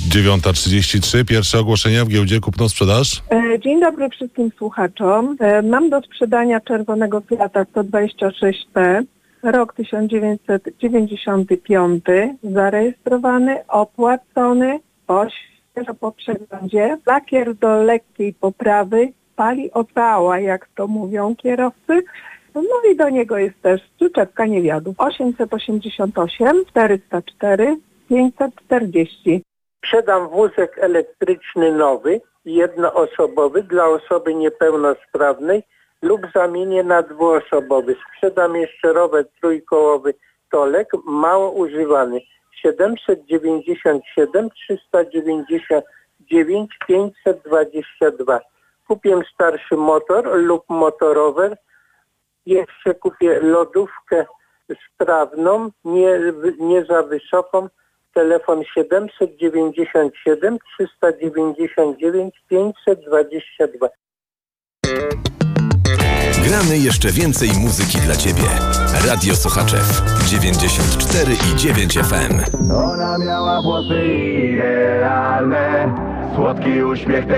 9:33. Pierwsze ogłoszenia w giełdzie kupno-sprzedaż. Dzień dobry wszystkim słuchaczom. Mam do sprzedania czerwonego Fiata 126P, rok 1995, zarejestrowany, opłacony, świeżo po przeglądzie, lakier do lekkiej poprawy, pali opała, jak to mówią kierowcy. No i do niego jest też przyczepka niewiadów. 888 404 540. Sprzedam wózek elektryczny nowy, jednoosobowy dla osoby niepełnosprawnej lub zamienię na dwuosobowy. Sprzedam jeszcze rower trójkołowy Tolek, mało używany. 797 399 522. Kupię starszy motor lub motorower. Jeszcze kupię lodówkę sprawną, nie za wysoką. Telefon 797 399 522. Gramy jeszcze więcej muzyki dla Ciebie. Radio Sochaczew 94,9 FM. Ona miała włosy idealne, słodki uśmiech.